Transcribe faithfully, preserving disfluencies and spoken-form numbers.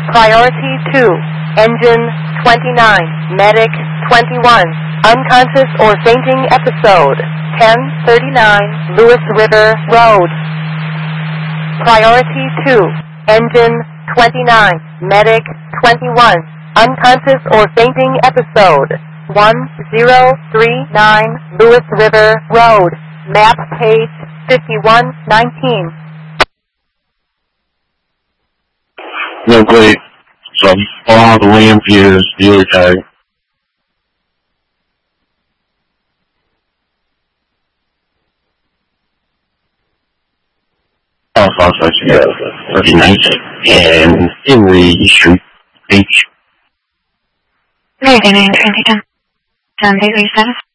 Priority two, engine twenty-nine, medic twenty-one, unconscious or fainting episode, ten thirty-nine Lewis River Road. Priority two, engine twenty-nine, medic twenty-one, unconscious or fainting episode, one zero three nine Lewis River Road, map page fifty-one nineteen. No, great. So I'm following the William Peters dealer tag. Oh, Southside, yeah, thirty-ninth, and in the street beach. thirty-nine, twenty-two. Sunday, status.